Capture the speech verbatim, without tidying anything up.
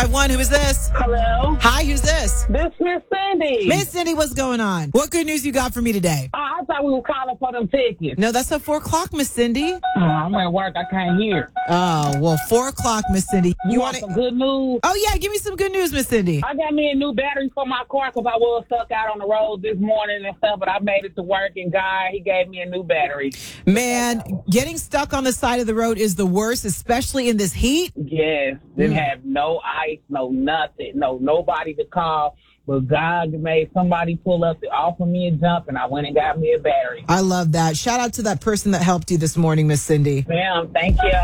One, who is this? Hello. Hi, who's this? This Miss Cindy. Miss Cindy, what's going on? What good news you got for me today? Oh, I thought we were calling for them tickets. No, that's at four o'clock, Miss Cindy. Oh, I'm at work. I can't hear. Oh, well, four o'clock, Miss Cindy. You, You want want some to? good news? Oh, yeah, give me some good news, Miss Cindy. I got me a new battery for my car because I was stuck out on the road this morning and stuff, but I made it to work, and God, he gave me a new battery. Man, getting stuck on the side of the road is the worst, especially in this heat. Yes. Didn't have no ice, no nothing, no nobody to call. But God made somebody pull up to offer me a jump, and I went and got me a battery. I love that. Shout out to that person that helped you this morning, Miss Cindy. Ma'am, thank you.